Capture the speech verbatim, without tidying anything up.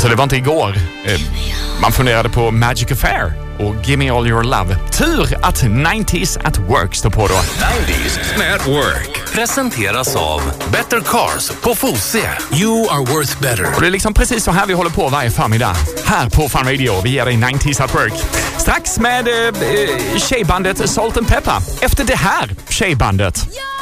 Så det var inte igår. Eh, man funderade på Magic Affair och Give Me All Your Love. Tur att nittio at Work står på då. nittio at Work presenteras av Better Cars på Fosse. You are worth better. Och det är liksom precis så här vi håller på varje förmiddag. Här på Fun Radio. Vi ger dig nittio at Work. Strax med eh, tjejbandet Salt and Pepper. Efter det här tjejbandet.